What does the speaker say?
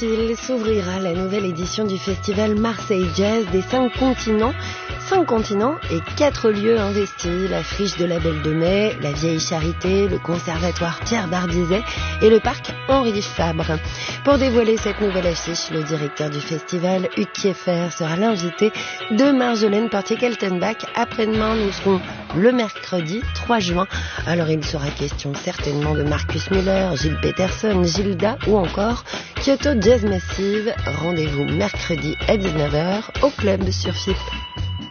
pile s'ouvrira la nouvelle édition du festival Marseille Jazz des 5 continents. 5 continents et 4 lieux investis, la friche de la Belle de Mai, la Vieille Charité, le conservatoire Pierre Bardizet et le parc Henri Fabre. Pour dévoiler cette nouvelle affiche, le directeur du festival, Hugues Kieffer, sera l'invité de Marjolaine Portier-Kaltenbach. Après-demain, nous serons le mercredi 3 juin. Alors il sera question certainement de Marcus Muller, Gilles Peterson, Gilda ou encore Kyoto Jazz Massive. Rendez-vous mercredi à 19h au club sur FIP.